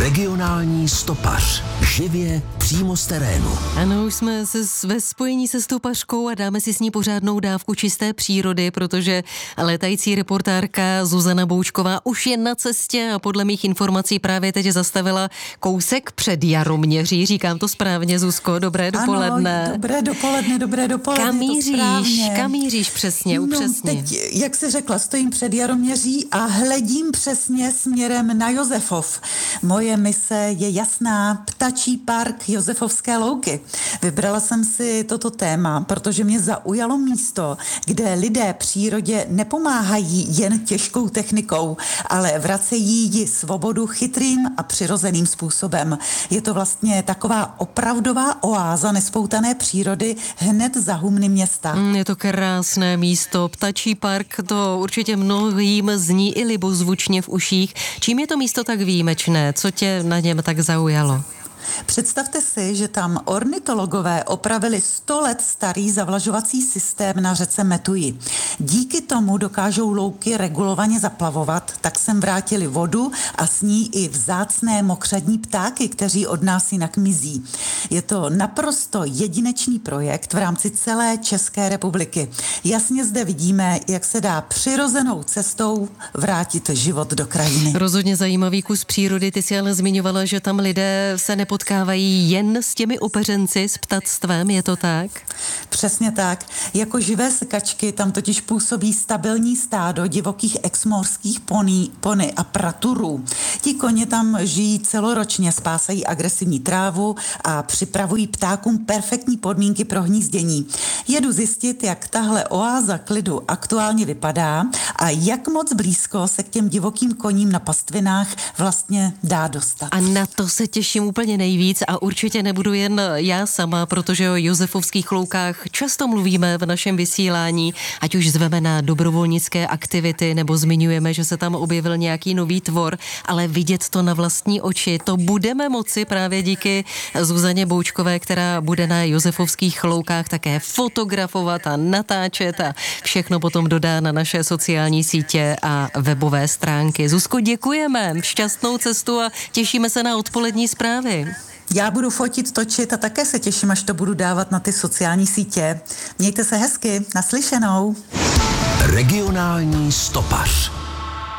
Regionální stopař. Živě přímo z terénu. Ano, už jsme ve spojení se stopařkou a dáme si s ní pořádnou dávku čisté přírody, protože létající reportérka Zuzana Boučková už je na cestě a podle mých informací právě teď zastavila kousek před Jaroměří. Říkám to správně, Zuzko, dobré dopoledne. Ano, dobré dopoledne. Kam míříš přesně, upřesně? No, teď, jak jsi řekla, stojím před Jaroměří a hledím přesně směrem na Josefov. Moje mise je jasná, ptačí park Josefovské louky. Vybrala jsem si toto téma, protože mě zaujalo místo, kde lidé přírodě nepomáhají jen těžkou technikou, ale vracejí jí svobodu chytrým a přirozeným způsobem. Je to vlastně taková opravdová oáza nespoutané přírody hned za humny města. Je to krásné místo, ptačí park, to určitě mnohým zní i libozvučně v uších. Čím je to místo tak výjimečné? Co tě na něm tak zaujalo? Představte si, že tam ornitologové opravili 100 let starý zavlažovací systém na řece Metuji. Díky tomu dokážou louky regulovaně zaplavovat, tak sem vrátili vodu a s ní i vzácné mokřadní ptáky, kteří od nás jinak mizí. Je to naprosto jedinečný projekt v rámci celé České republiky. Jasně zde vidíme, jak se dá přirozenou cestou vrátit život do krajiny. Rozhodně zajímavý kus přírody, ty si ale zmiňovala, že tam lidé se nepotkávají jen s těmi opeřenci, s ptactvem, je to tak? Přesně tak. Jako živé sekačky tam totiž působí stabilní stádo divokých exmoorských pony a praturů. Ti koně tam žijí celoročně, spásají agresivní trávu a připravují ptákům perfektní podmínky pro hnízdění. Jedu zjistit, jak tahle oáza klidu aktuálně vypadá a jak moc blízko se k těm divokým koním na pastvinách vlastně dá dostat. A na to se těším úplně nejvíc a určitě nebudu jen já sama, protože o josefovských loukách často mluvíme v našem vysílání, ať už zveme na dobrovolnické aktivity nebo zmiňujeme, že se tam objevil nějaký nový tvor, ale vidět to na vlastní oči, to budeme moci právě díky Zuzaně Boučkové, která bude na josefovských loukách také fotografovat a natáčet a všechno potom dodá na naše sociální sítě a webové stránky. Zuzko, děkujeme, šťastnou cestu a těšíme se na odpolední zprávy. Já budu fotit, točit a také se těším, až to budu dávat na ty sociální sítě. Mějte se hezky, naslyšenou. Regionální stopař.